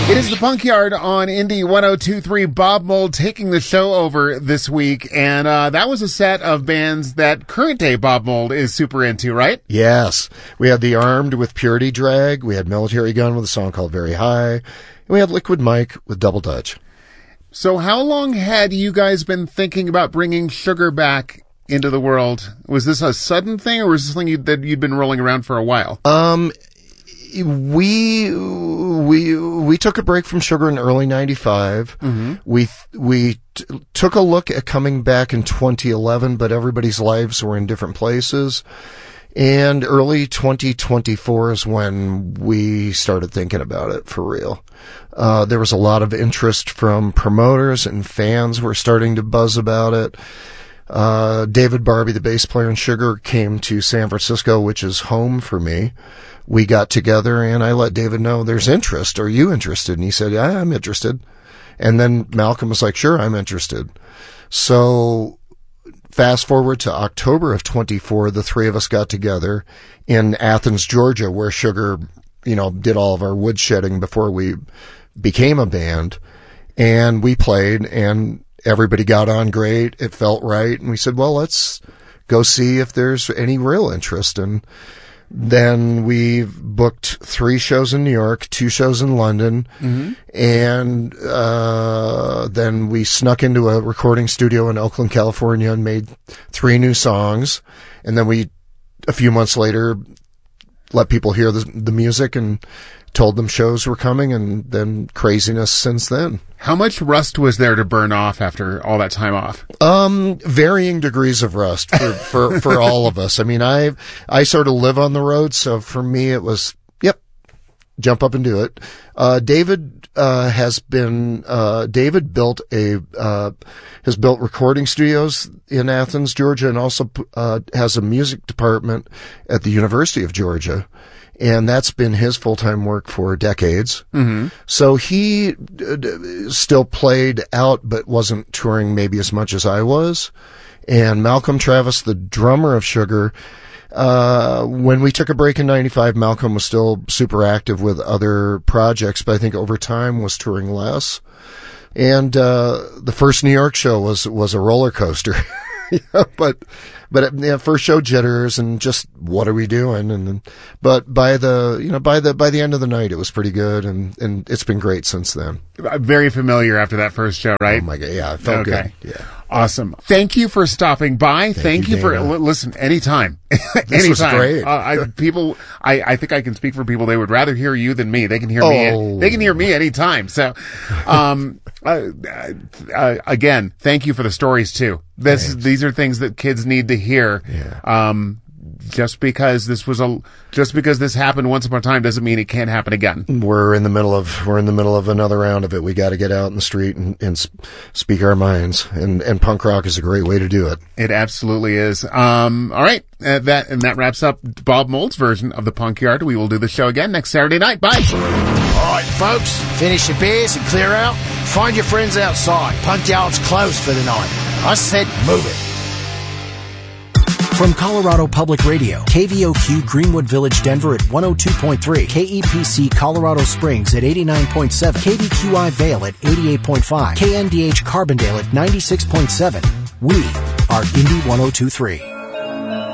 It is the Punk Yard on Indie 102.3. Bob Mould taking the show over this week, and that was a set of bands that current-day Bob Mould is super into, right? Yes. We had The Armed with Purity Drag. We had Military Gun with a song called Very High. And we had Liquid Mike with Double Dutch. So how long had you guys been thinking about bringing Sugar back into the world? Was this a sudden thing, or was this something that you'd been rolling around for a while? We took a break from Sugar in early 95. Mm-hmm. We took a look at coming back in 2011, but everybody's lives were in different places. And early 2024 is when we started thinking about it for real. There was a lot of interest from promoters, and fans were starting to buzz about it. David Barbie, the bass player in Sugar, came to San Francisco, which is home for me. We got together and I let David know there's interest. Are you interested? And he said, yeah, I'm interested. And then Malcolm was like, sure, I'm interested. So fast forward to October of 24, the three of us got together in Athens, Georgia, where Sugar, did all of our woodshedding before we became a band. And we played and everybody got on great. It felt right. And we said, well, let's go see if there's any real interest. And then we booked 3 shows in New York, 2 shows in London, mm-hmm. and then we snuck into a recording studio in Oakland, California, and made 3 new songs. And then we, a few months later, let people hear the music and told them shows were coming, and then craziness since then. How much rust was there to burn off after all that time off? Varying degrees of rust for all of us. I mean, I sort of live on the road, so for me it was, jump up and do it. David has built recording studios in Athens, Georgia, and also has a music department at the University of Georgia. And that's been his full-time work for decades. Mm-hmm. So he still played out, but wasn't touring maybe as much as I was. And Malcolm Travis, the drummer of Sugar, when we took a break in 95, Malcolm was still super active with other projects, but I think over time was touring less. And the first New York show was a roller coaster. But first show jitters and just what are we doing? But by the end of the night, it was pretty good, and it's been great since then. Very familiar after that first show, right? Oh my God, yeah, it felt good. Yeah. Awesome. Thank you for stopping by. Thank you for listen anytime. This was great. I think I can speak for people. They would rather hear you than me. They can hear me. They can hear me anytime. So, again, thank you for the stories too. These are things that kids need to hear. Yeah. Just because this happened once upon a time doesn't mean it can't happen again. We're in the middle of another round of it. We got to get out in the street and speak our minds. And punk rock is a great way to do it. It absolutely is. All right. That wraps up Bob Mould's version of the Punk Yard. We will do the show again next Saturday night. Bye. All right, folks. Finish your beers and clear out. Find your friends outside. Punk Yard's closed for the night. I said move it. From Colorado Public Radio, KVOQ Greenwood Village, Denver at 102.3, KEPC Colorado Springs at 89.7, KVQI Vale at 88.5, KNDH Carbondale at 96.7. We are Indie 102.3.